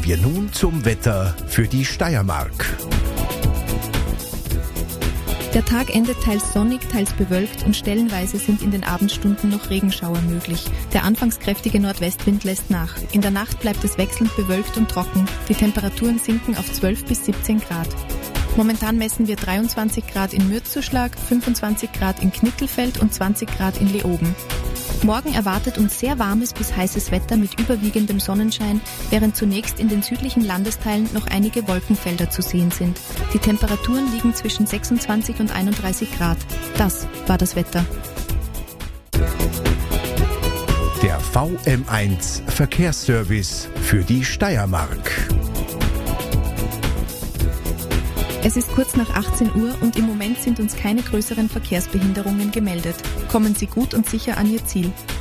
Kommen wir nun zum Wetter für die Steiermark. Der Tag endet teils sonnig, teils bewölkt und stellenweise sind in den Abendstunden noch Regenschauer möglich. Der anfangs kräftige Nordwestwind lässt nach. In der Nacht bleibt es wechselnd bewölkt und trocken. Die Temperaturen sinken auf 12 bis 17 Grad. Momentan messen wir 23 Grad in Mürzzuschlag, 25 Grad in Knittelfeld und 20 Grad in Leoben. Morgen erwartet uns sehr warmes bis heißes Wetter mit überwiegendem Sonnenschein, während zunächst in den südlichen Landesteilen noch einige Wolkenfelder zu sehen sind. Die Temperaturen liegen zwischen 26 und 31 Grad. Das war das Wetter. Der VM1 Verkehrsservice für die Steiermark. Es ist kurz nach 18 Uhr und im Moment sind uns keine größeren Verkehrsbehinderungen gemeldet. Kommen Sie gut und sicher an Ihr Ziel.